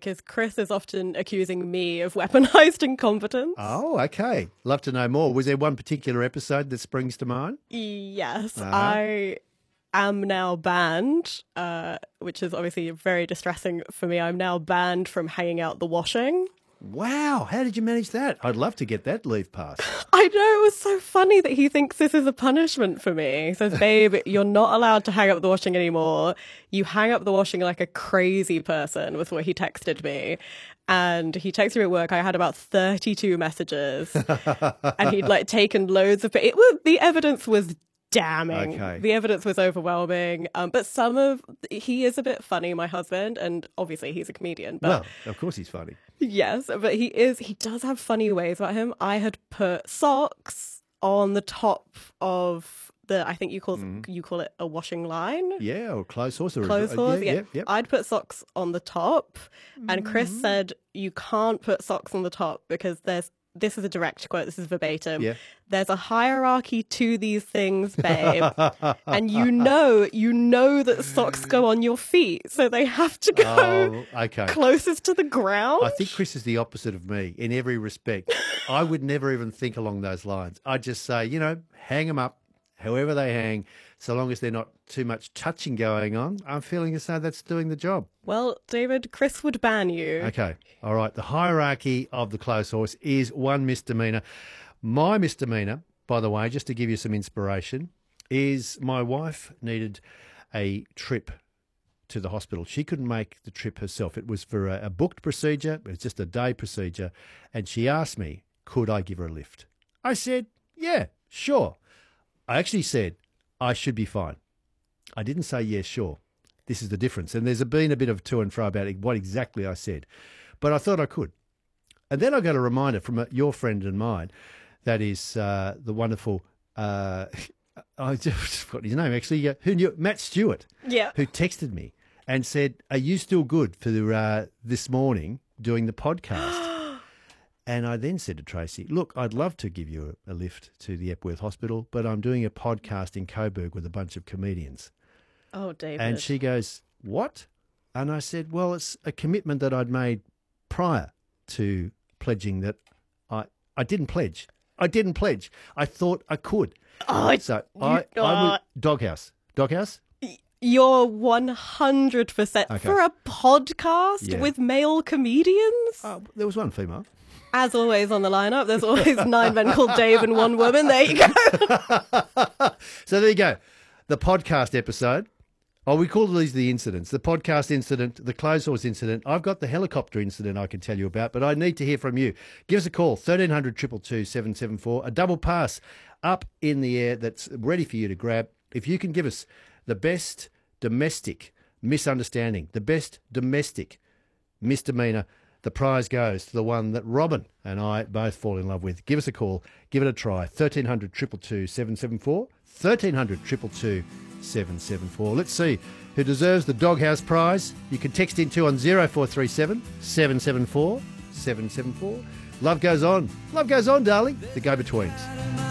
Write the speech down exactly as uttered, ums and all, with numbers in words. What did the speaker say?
because Chris is often accusing me of weaponized incompetence. Oh, okay. Love to know more. Was there one particular episode that springs to mind? Yes, Uh-huh. I am now banned, uh, which is obviously very distressing for me. I'm now banned from hanging out the washing. Wow. How did you manage that? I'd love to get that leave pass. I know, it was so funny that he thinks this is a punishment for me. He says, babe, you're not allowed to hang up the washing anymore. You hang up the washing like a crazy person, was what he texted me. And he texted me at work. I had about thirty-two messages. And he'd like taken loads of... It was, the evidence was damning. Okay. The evidence was overwhelming. Um, but some of... He is a bit funny, my husband. And obviously he's a comedian. But Well, of course he's funny. yes, but he is, he does have funny ways about him. I had put socks on the top of the, I think you call you call it a washing line. Yeah, or clothes horse. Or Clothes uh, horse, yeah, yeah. yeah, yeah. I'd put socks on the top, and Chris said you can't put socks on the top because there's, this is a direct quote, this is verbatim. Yeah. There's a hierarchy to these things, babe. And you know, you know that socks go on your feet, so they have to go Oh, okay. closest to the ground. I think Chris is the opposite of me in every respect. I would never even think along those lines. I'd just say, you know, hang them up however they hang, so long as they're not too much touching going on. I'm feeling as though that's doing the job. Well, David, Chris would ban you. Okay. All right. The hierarchy of the clothes horse is one misdemeanor. My misdemeanor, by the way, just to give you some inspiration, is my wife needed a trip to the hospital. She couldn't make the trip herself. It was for a, a booked procedure. It was just a day procedure. And she asked me, could I give her a lift? I said, yeah, sure. I actually said, I should be fine. I didn't say, yeah, sure. This is the difference. And there's been a bit of to and fro about what exactly I said. But I thought I could. And then I got a reminder from a, your friend and mine, that is uh, the wonderful, uh, I just forgot his name actually, uh, who knew, Matt Stewart, Yeah. who texted me and said, are you still good for the, uh, this morning doing the podcast? And I then said to Tracy, look, I'd love to give you a, a lift to the Epworth Hospital, but I'm doing a podcast in Coburg with a bunch of comedians. Oh, David. And she goes, what? And I said, well, it's a commitment that I'd made prior to pledging that I, I didn't pledge. I didn't pledge. I thought I could. Oh, So I, I uh, would, Doghouse. Doghouse? You're one hundred percent Okay. for a podcast Yeah. with male comedians. Oh, there was one female. As always on the lineup, there's always nine men called Dave and one woman. There you go. So there you go. The podcast episode. Oh, we call these the incidents. The podcast incident, the clothes horse incident. I've got the helicopter incident I can tell you about, but I need to hear from you. Give us a call, thirteen hundred, two two two, seven seven four. A double pass up in the air that's ready for you to grab. If you can give us the best domestic misunderstanding, the best domestic misdemeanor, the prize goes to the one that Robin and I both fall in love with. Give us a call. Give it a try. thirteen hundred, two two two, seven seven four. thirteen hundred, two two two, seven seven four. Let's see who deserves the Doghouse prize. You can text into on zero four three seven, seven seven four, seven seven four. Love goes on. Love goes on, darling. The Go-Betweens.